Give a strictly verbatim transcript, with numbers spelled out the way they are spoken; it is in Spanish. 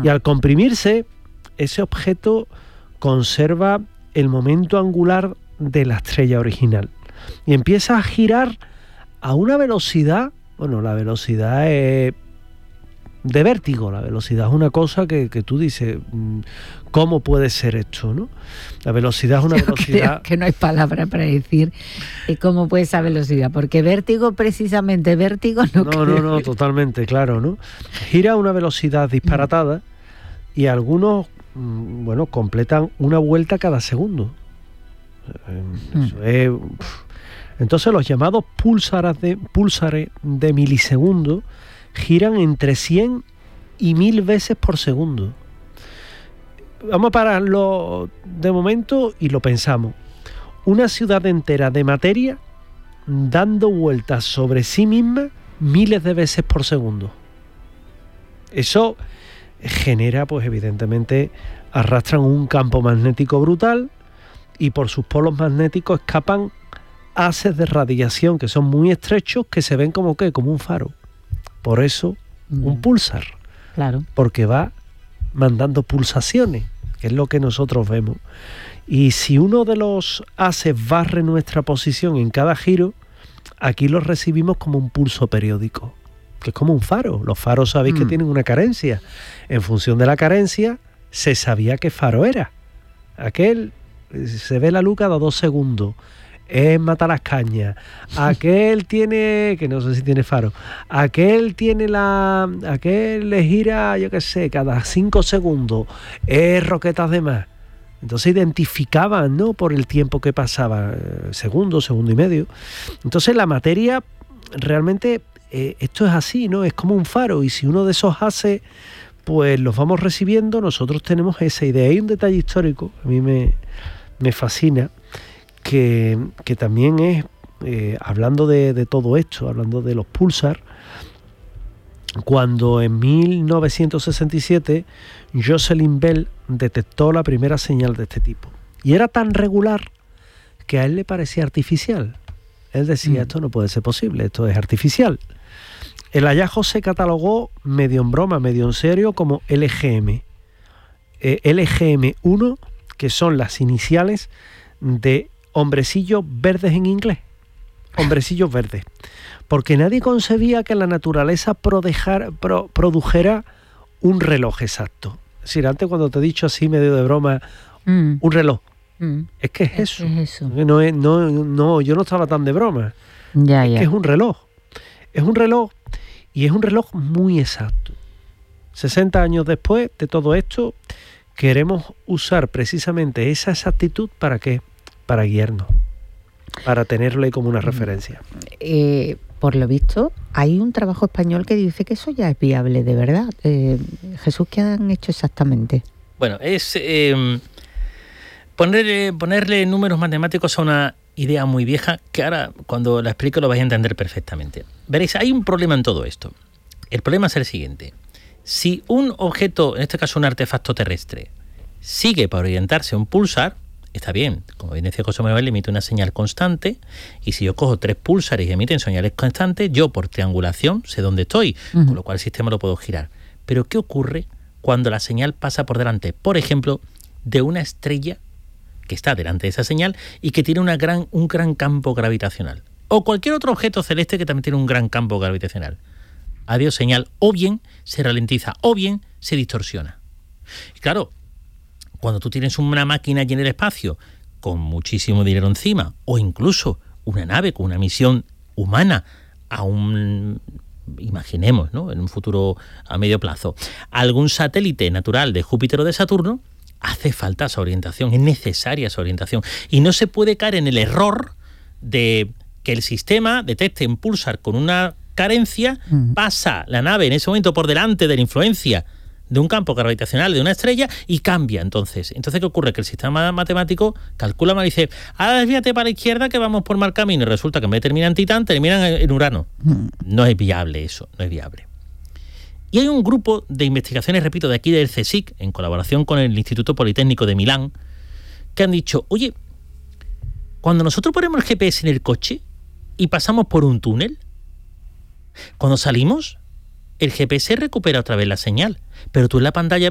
Y al comprimirse, ese objeto conserva el momento angular de la estrella original y empieza a girar a una velocidad, bueno, la velocidad es de vértigo, la velocidad es una cosa que, que tú dices, ¿cómo puede ser esto, no? La velocidad es una Yo velocidad... creo que no hay palabra para decir cómo puede esa velocidad, porque vértigo, precisamente, vértigo no No, creo. no, no, totalmente, claro, ¿no? Gira a una velocidad disparatada y algunos, bueno, completan una vuelta cada segundo. Eso Mm. es... Entonces los llamados púlsares de, púlsares de milisegundos giran entre cien y mil veces por segundo. Vamos a pararlo de momento y lo pensamos. Una ciudad entera de materia dando vueltas sobre sí misma miles de veces por segundo. Eso genera, pues evidentemente, arrastran un campo magnético brutal y por sus polos magnéticos escapan haces de radiación que son muy estrechos, que se ven como ¿qué? Como un faro. Por eso mm. un púlsar. Claro. Porque va mandando pulsaciones, que es lo que nosotros vemos. Y si uno de los haces barre nuestra posición en cada giro, aquí lo recibimos como un pulso periódico, que es como un faro. Los faros sabéis mm. que tienen una carencia. En función de la carencia, se sabía qué faro era. Aquel se ve la luz cada dos segundos. Es mata las cañas. Aquel tiene, que no sé si tiene faro, aquel tiene la, aquel le gira, yo qué sé, cada cinco segundos, es roquetas de más. Entonces identificaban, ¿no? Por el tiempo que pasaba, segundo, segundo y medio. Entonces la materia, realmente, eh, esto es así, ¿no? Es como un faro, y si uno de esos hace, pues los vamos recibiendo, nosotros tenemos esa idea. Hay un detalle histórico, a mí me, me fascina, Que, que también es, eh, hablando de, de todo esto, hablando de los púlsar, cuando en mil novecientos sesenta y siete Jocelyn Bell detectó la primera señal de este tipo. Y era tan regular que a él le parecía artificial. Él decía, mm. esto no puede ser posible, esto es artificial. El hallazgo se catalogó medio en broma, medio en serio, como L G M. Eh, L G M uno, que son las iniciales de hombrecillos verdes en inglés, hombrecillos verdes, porque nadie concebía que la naturaleza prodejar, pro, produjera un reloj exacto. Es decir, antes cuando te he dicho así medio de broma, mm. un reloj, mm. es que es, es eso. Es eso. No, es, no, no, yo no estaba tan de broma. Ya, es ya. que es un reloj. Es un reloj y es un reloj muy exacto. sesenta años después de todo esto, queremos usar precisamente esa exactitud para qué. Para guiarnos, para tenerle como una referencia. Eh, por lo visto, hay un trabajo español que dice que eso ya es viable, de verdad. Eh, Jesús, ¿qué han hecho exactamente? Bueno, es eh, ponerle, ponerle números matemáticos a una idea muy vieja que ahora, cuando la explico, lo vais a entender perfectamente. Veréis, hay un problema en todo esto. El problema es el siguiente. Si un objeto, en este caso un artefacto terrestre, sigue para orientarse a un pulsar, está bien, como bien decía José Manuel, emite una señal constante, y si yo cojo tres púlsares y emiten señales constantes, yo por triangulación sé dónde estoy, uh-huh. con lo cual el sistema lo puedo girar. Pero ¿qué ocurre cuando la señal pasa por delante, por ejemplo, de una estrella que está delante de esa señal y que tiene una gran, un gran campo gravitacional? O cualquier otro objeto celeste que también tiene un gran campo gravitacional. Adiós señal, o bien se ralentiza, o bien se distorsiona. Y claro, cuando tú tienes una máquina allí en el espacio con muchísimo dinero encima, o incluso una nave con una misión humana a un, imaginemos, ¿no?, en un futuro a medio plazo, algún satélite natural de Júpiter o de Saturno, hace falta esa orientación, es necesaria esa orientación. Y no se puede caer en el error de que el sistema detecte un pulsar con una carencia, uh-huh. pasa la nave en ese momento por delante de la influencia de un campo gravitacional de una estrella y cambia entonces. Entonces, ¿qué ocurre? Que el sistema matemático calcula mal y dice, ahora desvíate para la izquierda que vamos por mal camino, y resulta que en vez de terminar en Titán, terminan en Urano. No es viable eso, no es viable. Y hay un grupo de investigaciones, repito, de aquí del CSIC, en colaboración con el Instituto Politécnico de Milán, que han dicho, oye, cuando nosotros ponemos el G P S en el coche y pasamos por un túnel, cuando salimos, el G P S recupera otra vez la señal, pero tú en la pantalla